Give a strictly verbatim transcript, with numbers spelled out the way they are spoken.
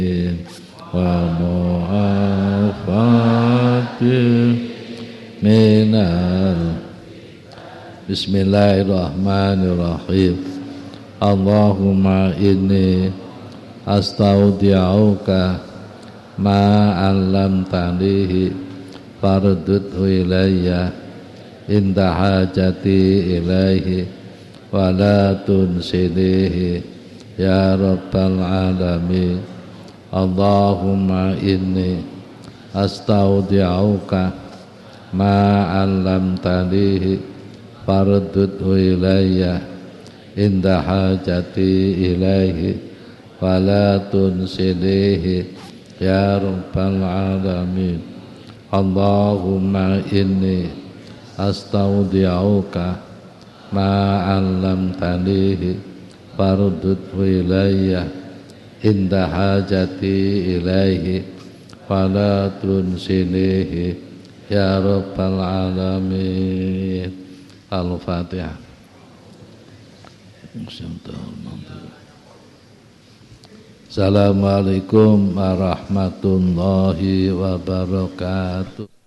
wa mu'afatil minal. Bismillahirrahmanirrahim. Allahumma inni astaudi'uka ma 'allamtanihi fardudhu ilayya inda hajati ilaihi wa la tunsinihi ya rabbal alamin. Allahumma inni astaudi'uka ma 'allamtanihi fardudhu ilayya inda hajati ilaihi wa la tunsinihi ya rabbal alamin. Allahumma inni astaudi'uka ma 'allamtanihi fardudhu ilayya inda hajati ilaihi wa la tunsinihi ya rabbal alamin. Al-Fatihah. Assalamualaikum warahmatullahi wabarakatuh.